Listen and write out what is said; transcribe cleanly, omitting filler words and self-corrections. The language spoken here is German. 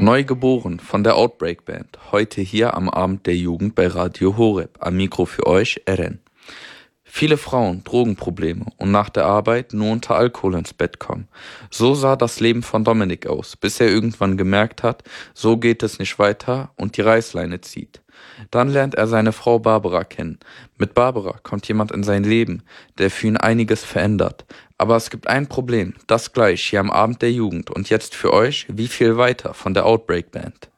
Neugeboren von der Outbreak Band, heute hier am Abend der Jugend bei Radio Horeb. Am Mikro für euch, Eren. Viele Frauen, Drogenprobleme und nach der Arbeit nur unter Alkohol ins Bett kommen. So sah das Leben von Dominik aus, bis er irgendwann gemerkt hat, so geht es nicht weiter und die Reißleine zieht. Dann lernt er seine Frau Barbara kennen. Mit Barbara kommt jemand in sein Leben, der für ihn einiges verändert. Aber es gibt ein Problem, das gleich hier am Abend der Jugend und jetzt für euch, wie viel weiter von der Outbreak Band.